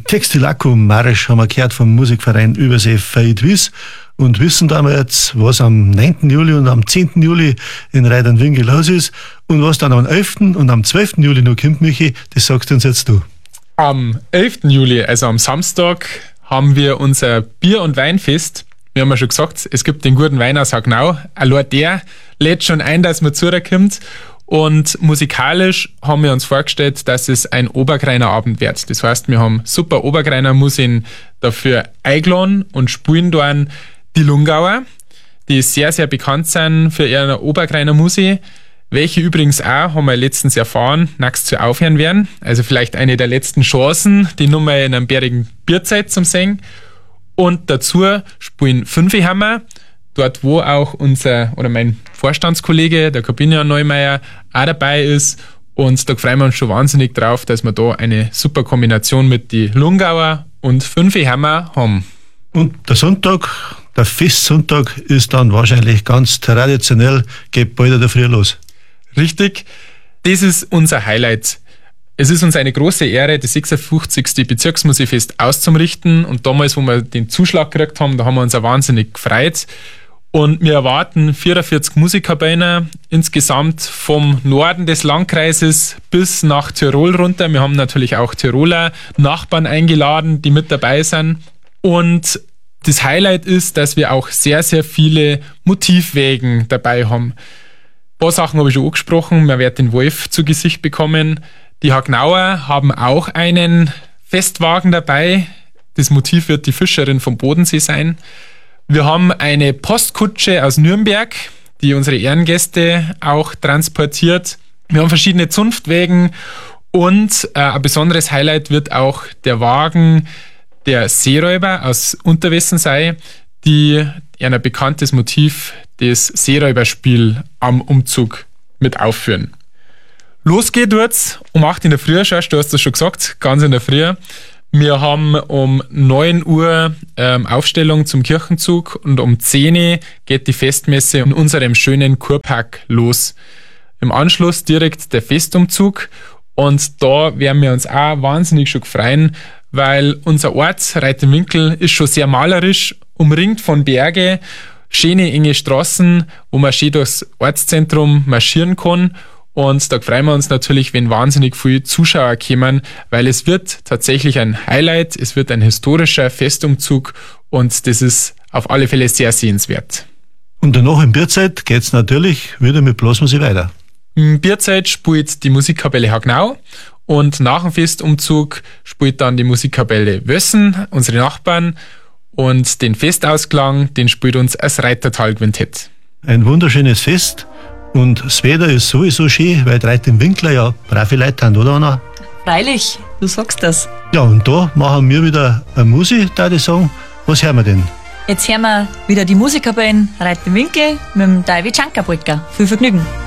Textilaco-Marsch haben wir gehört vom Musikverein Übersee Feidwies und wissen da jetzt, was am 9. Juli und am 10. Juli in Reiternwinkel los ist und was dann am 11. und am 12. Juli noch kommt, Michi, das sagst du uns jetzt du. Am 11. Juli, also am Samstag, haben wir unser Bier- und Weinfest. Wir haben ja schon gesagt, es gibt den guten Wein aus Hagnau. Allein der lädt schon ein, dass man zu da kommt. Und musikalisch haben wir uns vorgestellt, dass es ein Obergreiner Abend wird. Das heißt, wir haben super Obergreiner Musik dafür eingeladen und spielen dann die Lungauer, die sehr, sehr bekannt sind für ihre Obergreiner Musik, welche übrigens auch, haben wir letztens erfahren, nächstes zu aufhören werden. Also vielleicht eine der letzten Chancen, die Nummer in einem bärigen Bierzeit zum Singen. Und dazu spielen Fünfehammer, dort wo auch mein Vorstandskollege, der Corbinian Neumeier, auch dabei ist. Und da freuen wir uns schon wahnsinnig drauf, dass wir da eine super Kombination mit die Lungauer und Fünfehammer haben. Und der Sonntag, der Festsonntag, ist dann wahrscheinlich ganz traditionell, geht bald in der Früh los. Richtig, das ist unser Highlight. Es ist uns eine große Ehre, das 56. Bezirksmusikfest auszurichten. Und damals, wo wir den Zuschlag gekriegt haben, da haben wir uns auch wahnsinnig gefreut. Und wir erwarten 44 Musikkabinen insgesamt vom Norden des Landkreises bis nach Tirol runter. Wir haben natürlich auch Tiroler Nachbarn eingeladen, die mit dabei sind. Und das Highlight ist, dass wir auch sehr, sehr viele Motivwägen dabei haben. Ein paar Sachen habe ich schon angesprochen. Man wird den Wolf zu Gesicht bekommen. Die Hagnauer haben auch einen Festwagen dabei. Das Motiv wird die Fischerin vom Bodensee sein. Wir haben eine Postkutsche aus Nürnberg, die unsere Ehrengäste auch transportiert. Wir haben verschiedene Zunftwägen und ein besonderes Highlight wird auch der Wagen der Seeräuber aus Unterwessensee, die ein bekanntes Motiv des Seeräuberspiel am Umzug mit aufführen. Los geht jetzt um 8 in der Früh, du hast das schon gesagt, ganz in der Früh. Wir haben um 9 Uhr Aufstellung zum Kirchenzug und um 10 Uhr geht die Festmesse in unserem schönen Kurpark los. Im Anschluss direkt der Festumzug und da werden wir uns auch wahnsinnig schon freuen, weil unser Ort, Reiternwinkel, ist schon sehr malerisch, umringt von Berge, schöne enge Straßen, wo man schön durchs Ortszentrum marschieren kann. Und da freuen wir uns natürlich, wenn wahnsinnig viele Zuschauer kommen, weil es wird tatsächlich ein Highlight, es wird ein historischer Festumzug und das ist auf alle Fälle sehr sehenswert. Und danach in Bierzeit geht es natürlich wieder mit Blasmusik weiter. In Bierzeit spielt die Musikkapelle Hagnau und nach dem Festumzug spielt dann die Musikkapelle Wössen, unsere Nachbarn, und den Festausklang, den spielt uns das Reitertal-Quintett. Ein wunderschönes Fest. Und das Wetter ist sowieso schön, weil die Reiternwinkler ja brave Leute haben, oder Anna? Freilich, du sagst das. Ja, und da machen wir wieder eine Musik, da ich sagen. Was hören wir denn? Jetzt hören wir wieder die Musikkapellen Reiternwinkel mit dem David Schanker-Polka. Viel Vergnügen.